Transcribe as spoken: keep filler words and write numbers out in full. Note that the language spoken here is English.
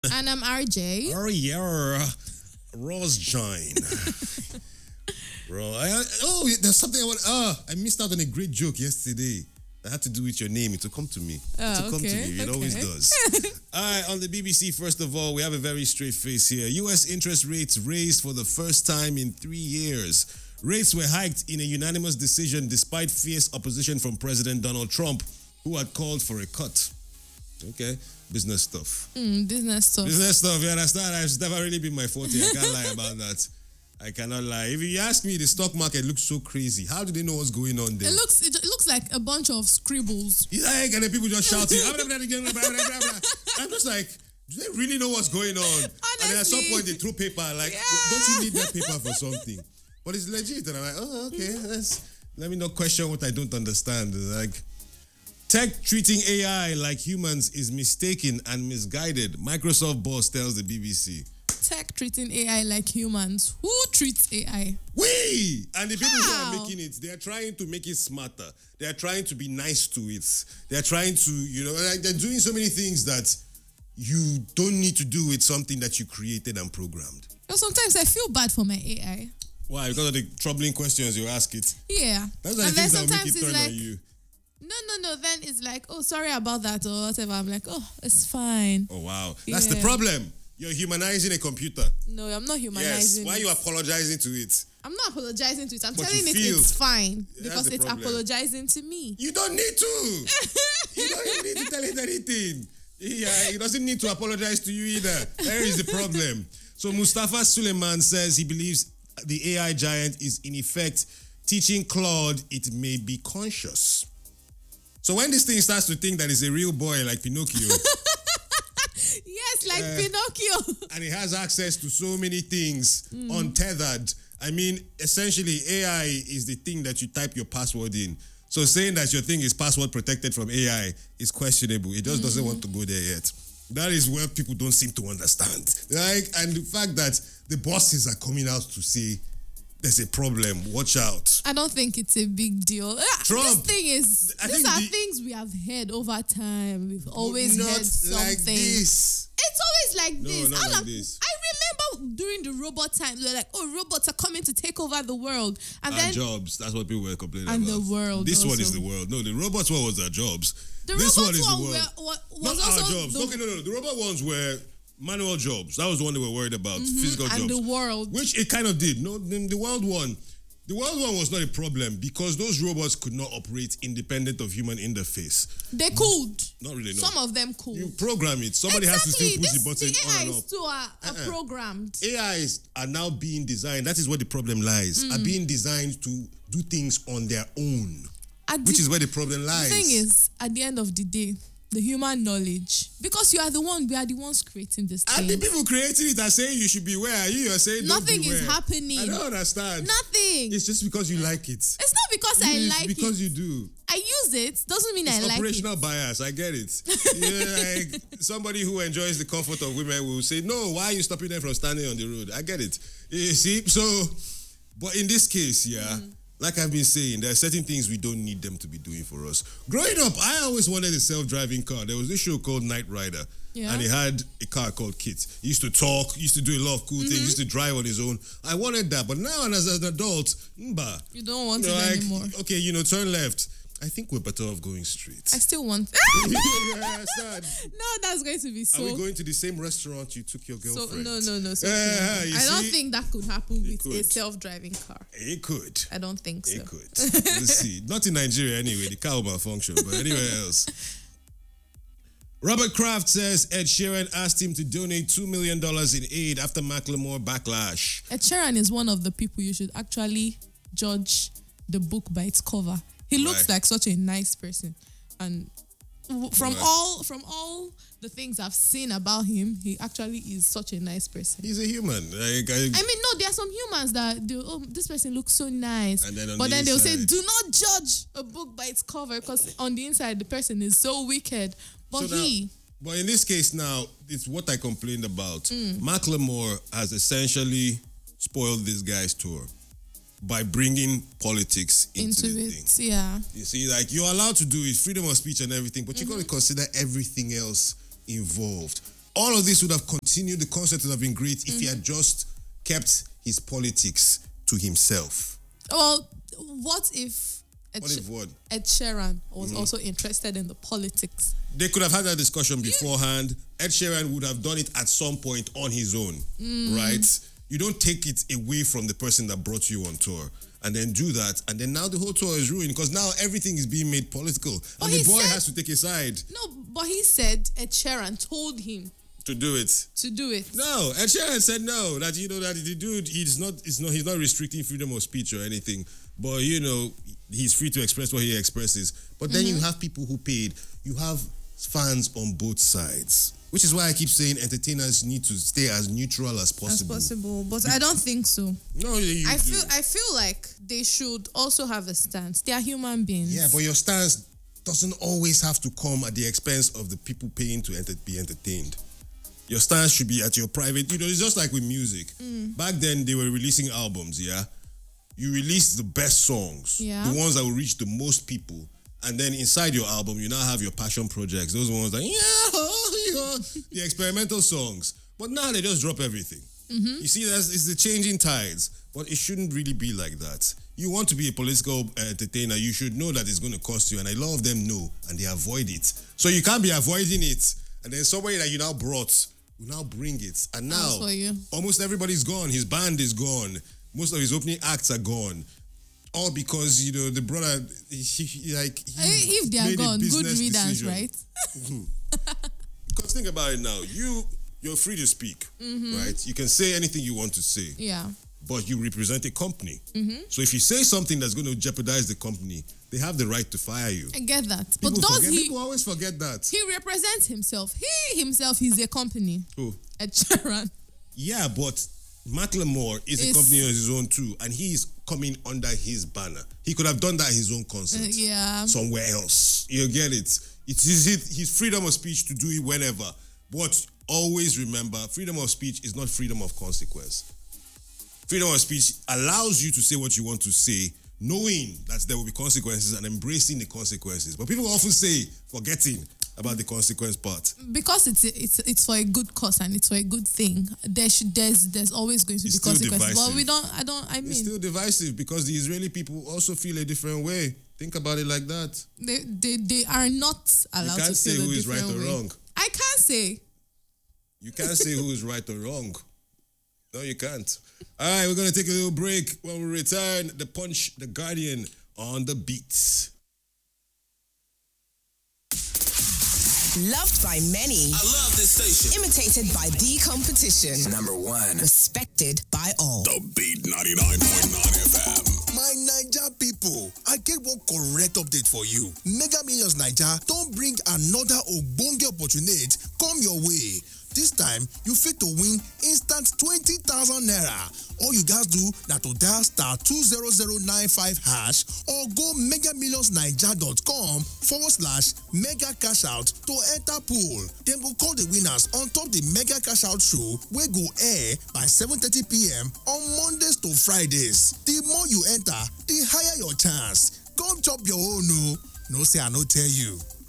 And I'm R J. Oh, yeah. Rose Join. Bro, I, I- oh, there's something I want. Oh, I missed out on a great joke yesterday. I had to do with your name. It will come to me. Oh, it will come to okay, me. It okay. always does. All right, on the B B C, first of all, we have a very straight face here. U S interest rates raised for the first time in three years. Rates were hiked in a unanimous decision despite fierce opposition from President Donald Trump, who had called for a cut. Okay, business stuff. Mm, business stuff. Business stuff, you understand? It's never really been my forte. I can't lie about that. I cannot lie. If you ask me, the stock market looks so crazy. How do they know what's going on there? It looks it, it looks like a bunch of scribbles. It's like, and then people just shouting. I'm just like, do they really know what's going on? And then at some Honestly. point they throw paper. Like, Yeah. don't you need that paper for something? But it's legit. And I'm like, oh, okay. Let's, let me not question what I don't understand. Like, tech treating A I like humans is mistaken and misguided. Microsoft boss tells the B B C. Tech treating A I like humans. Who treats A I? We and the people who How? are making it, they are trying to make it smarter. They are trying to be nice to it. They are trying to, you know, like they're doing so many things that you don't need to do with something that you created and programmed. So sometimes I feel bad for my A I. Why? Because of the troubling questions you ask it. Yeah. Those are the And then things that will make sometimes it it's turn like, on you. no, no, no. Then it's like, oh, sorry about that or whatever. I'm like, oh, it's fine. Oh wow, that's the Yeah. problem. You're humanizing a computer. No, I'm not Yes. humanizing. Why are it. you apologizing to it? I'm not apologizing to it. I'm But telling you it feel- it's fine That's because the it's problem. apologizing to me. You don't need to. You don't even need to tell it anything. Yeah, he doesn't need to apologize to you either. There is the problem. So Mustafa Suleiman says he believes the A I giant is in effect teaching Claude it may be conscious. So when this thing starts to think that it's a real boy like Pinocchio Yes, like Uh, Pinocchio. and it has access to so many things untethered, I mean, essentially A I is the thing that you type your password in. So saying that your thing is password protected from A I is questionable. It just doesn't want to go there yet. That is where people don't seem to understand. Like, and the fact that the bosses are coming out to say there's a problem, watch out. I don't think it's a big deal. Ah, Trump. This thing is, I these think are the- things we have heard over time. We've always Not heard something. like this. It's always like No, this. not All like of- this. I remember during the robot times, they're like, oh, robots are coming to take over the world. And Our then jobs, that's what people were complaining And about. the world This one also. is the world. No, the robots one was our jobs. the this robot one is the one world. were, wa- was Not also our jobs. the, Okay, no, no, no. The robot ones were manual jobs. That was the one they were worried about. Physical and jobs. the world. Which it kind of did. No, the, the world one. The world one was not a problem because those robots could not operate independent of human interface. They could. Not really, no. Some of them could. You program it. Somebody has to exactly. still push This, the button the on and A Is off. too are, are Uh-uh. programmed. A Is are now being designed. That is where the problem lies. Are being designed to do things on their own, At which the, is where the problem the lies. thing is, at the end of the day, the human knowledge, because you are the one, we are the ones creating this And thing. the people creating it are saying you should beware. You are saying don't Nothing is beware. happening. I don't understand. Nothing. It's just because you like it. It's not because I It's like because it. you do. I use it. Doesn't mean I It's like operational it. bias. I get it. Yeah, like somebody who enjoys the comfort of women will say, "No, why are you stopping them from standing on the road?" I get it. You see, so, but in this case, yeah. Mm. Like I've been saying, there are certain things we don't need them to be doing for us. Growing up, I always wanted a self-driving car. There was this show called Knight Rider, Yeah. and he had a car called Kit. He used to talk, he used to do a lot of cool things, he used to drive on his own. I wanted that, but now as an adult, mba, You don't want you know, it like, anymore. okay, you know, turn left. I think we're better off going straight. I still want. Yeah, sad. No, that's going to be so. Are we going to the same restaurant you took your so girlfriend? no, no, no. So Yeah, you I don't see? think that could happen with a could. self-driving car. It could. I don't think so. It could. Let's see. Not in Nigeria anyway. The car will malfunction, but anywhere else. Robert Kraft says Ed Sheeran asked him to donate two million dollars in aid after Macklemore backlash. Ed Sheeran is one of the people you should actually judge the book by its cover. He looks Right. like such a nice person, and w- from Right. all from all the things I've seen about him, he actually is such a nice person. He's a human. Like, I, I mean, no, there are some humans that do. Oh, this person looks so nice, And then on but the then they'll say, inside- "Do not judge a book by its cover," because on the inside, the person is so wicked. But So now- he, But in this case now, it's what I complained about. Mm. Macklemore has essentially spoiled this guy's tour by bringing politics into, into the it, thing. yeah. You see, like you're allowed to do it, freedom of speech and everything, but you got to consider everything else involved. all of this would have continued. The concert would have been great if he had just kept his politics to himself. Well, what if Ed, What if what? Ed Sheeran was also interested in the politics? They could have had that discussion beforehand. Ed Sheeran would have done it at some point on his own, right? You don't take it away from the person that brought you on tour and then do that, and then now the whole tour is ruined because now everything is being made political, But and the he boy said- has to take a side No, but he said Ed Sheeran told him to do it. to do it. No, Ed Sheeran said no. That you know that the dude, he's not, he's not, he's not restricting freedom of speech or anything. But you know, he's free to express what he expresses. But then you have people who paid. You have fans on both sides, which is why I keep saying entertainers need to stay as neutral as As possible. possible, but I don't think so. No, you, you I do. feel I feel like they should also have a stance. They are human beings. Yeah, but your stance doesn't always have to come at the expense of the people paying to enter, be entertained. Your stance should be at your private. You know, it's just like with music. Back then, they were releasing albums. Yeah, you release the best songs, Yeah. the ones that will reach the most people, and then inside your album, you now have your passion projects. Those ones that yeah, yeah, the experimental songs. But now they just drop everything. You see, that's it's the changing tides. But it shouldn't really be like that. You want to be a political entertainer, you should know that it's going to cost you, and a lot of them know, and they avoid it. So you can't be avoiding it, and then somebody that you now brought will now bring it, and now As for you. almost everybody's gone. His band is gone. Most of his opening acts are gone. All because, you know, the brother, he, he, like... he If they are made a gone, good business riddance, decision. right? Because think about it now. You, you're free to speak, right? You can say anything you want to say, Yeah. but you represent a company. So if you say something that's going to jeopardize the company, they have the right to fire you. I get that. People but does forget, he People always forget that. he represents himself. He himself is a company. Oh. Ed Sheeran. Yeah, but Macklemore is a Is- company on his own too, and he is coming under his banner. He could have done that at his own concert. Uh, yeah. Somewhere else. You get it? It's his, his freedom of speech to do it whenever. But always remember, freedom of speech is not freedom of consequence. Freedom of speech allows you to say what you want to say, knowing that there will be consequences and embracing the consequences. But people often say, forgetting about the consequence part. Because it's it's it's for a good cause and it's for a good thing. There should there's there's always going to It's be still consequences. But divisive. we don't I don't I It's mean still divisive because the Israeli people also feel a different way. Think about it like that. they they, they are not You allowed can't to say feel who a is right different or way. wrong. I can't say. You can't say who is right or wrong. No, you can't. All right, we're going to take a little break. When we return, the Punch, the Guardian on the beats. Loved by many, I love this station. imitated by the competition, Number one. respected by all. The Beat ninety-nine point nine F M. My Naija people, I get one correct update for you. Mega Millions Naija don't bring another ogbonge opportunity come your way. This time, you fit to win instant twenty thousand naira. All you guys do na to dial star two zero zero nine five hash or go megamillionsnaija.com forward slash mega cash out to enter pool. Then go call the winners on top the mega cash out show wey go air by seven thirty p.m. on Mondays to Fridays. The more you enter, the higher your chance. Come chop your own o. No say I no tell you.